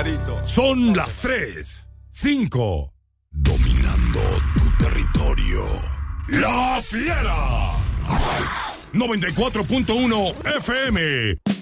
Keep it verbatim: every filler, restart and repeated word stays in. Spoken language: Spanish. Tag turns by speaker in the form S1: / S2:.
S1: clarito.
S2: Son las tres, cinco, dominando tu territorio. La Fiera, noventa y cuatro punto uno F M.